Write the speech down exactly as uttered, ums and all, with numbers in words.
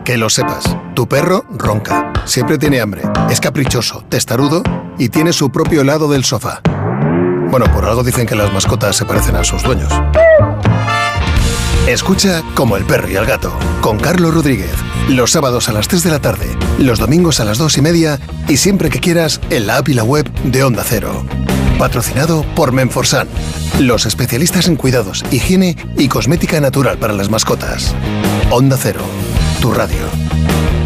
Que lo sepas, tu perro ronca, siempre tiene hambre, es caprichoso, testarudo y tiene su propio lado del sofá. Bueno, por algo dicen que las mascotas se parecen a sus dueños. Escucha Como el perro y el gato, con Carlos Rodríguez. Los sábados a las tres de la tarde, los domingos a las dos y media y siempre que quieras en la app y la web de Onda Cero. Patrocinado por Menforsan, los especialistas en cuidados, higiene y cosmética natural para las mascotas. Onda Cero, tu radio.